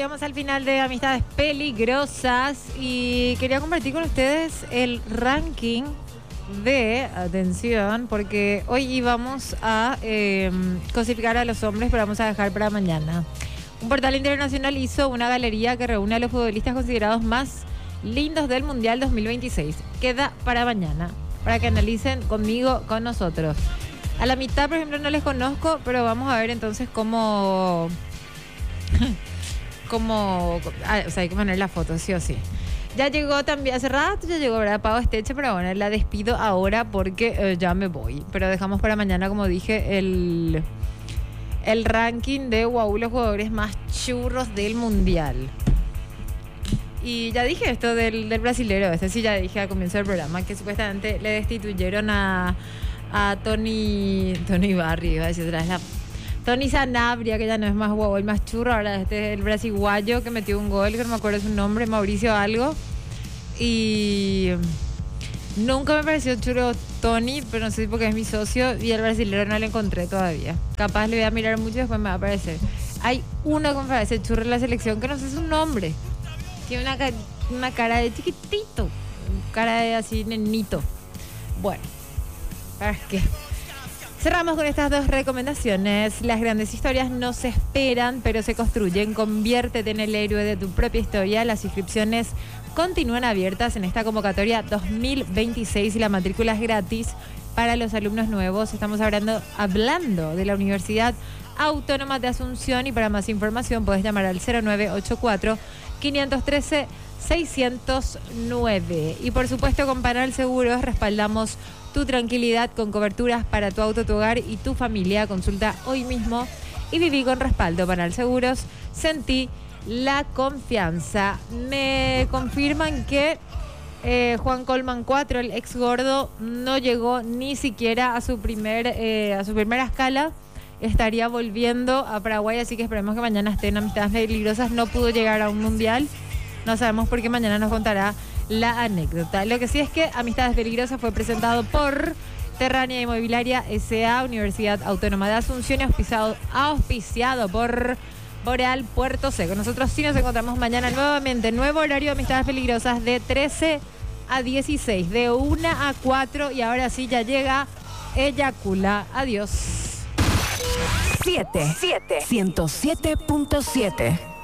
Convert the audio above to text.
llegamos al final de Amistades Peligrosas y quería compartir con ustedes el ranking de, atención, porque hoy íbamos a cosificar a los hombres, pero vamos a dejar para mañana. Un portal internacional hizo una galería que reúne a los futbolistas considerados más lindos del Mundial 2026. Queda para mañana, para que analicen conmigo, con nosotros. A la mitad, por ejemplo, no les conozco, pero vamos a ver entonces cómo... o sea, hay que poner la foto, sí o sí. Ya llegó también, hace rato ya llegó, ¿verdad? Pau Esteche, pero bueno, la despido ahora porque ya me voy. Pero dejamos para mañana, como dije, el ranking de los jugadores más churros del Mundial. Y ya dije esto del brasilero, sí ya dije al comienzo del programa, que supuestamente le destituyeron a Tony Barry, iba a decir otra vez, Tony Sanabria, que ya no es más guau, el más churro, ahora este es el brasiguayo que metió un gol, que no me acuerdo su nombre, Mauricio algo. Y nunca me pareció churro Tony, pero no sé si porque es mi socio y el brasilero no lo encontré todavía. Capaz le voy a mirar mucho y después me va a aparecer. Hay uno que me parece churro en la selección, que no sé su nombre. Tiene una cara de chiquitito, cara de así nenito. Bueno, ¿para qué? Cerramos con estas dos recomendaciones. Las grandes historias no se esperan, pero se construyen. Conviértete en el héroe de tu propia historia. Las inscripciones continúan abiertas en esta convocatoria 2026 y la matrícula es gratis para los alumnos nuevos. Estamos hablando de la Universidad Autónoma de Asunción y para más información puedes llamar al 0984-513-609. Y por supuesto con Panal Seguros respaldamos tu tranquilidad con coberturas para tu auto, tu hogar y tu familia. Consulta hoy mismo y viví con respaldo. Panal Seguros, sentí la confianza. Me confirman que Juan Colman 4, el ex gordo, no llegó ni siquiera a su primera escala. Estaría volviendo a Paraguay, así que esperemos que mañana esté en Amistades Peligrosas. No pudo llegar a un mundial. No sabemos por qué, mañana nos contará la anécdota. Lo que sí es que Amistades Peligrosas fue presentado por Terránea Inmobiliaria S.A., Universidad Autónoma de Asunción, y auspiciado por Boreal Puerto Seco. Nosotros sí nos encontramos mañana nuevamente. Nuevo horario de Amistades Peligrosas de 13 a 16, de 1 a 4. Y ahora sí ya llega Eyacula. Adiós. 107.7